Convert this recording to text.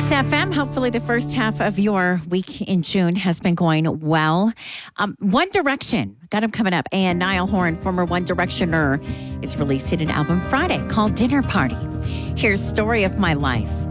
Kiss FM. Hopefully the first half of your week in June has been going well. One Direction, got him coming up. And Niall Horan, former One Directioner, is releasing an album Friday called Dinner Party. Here's Story of My Life.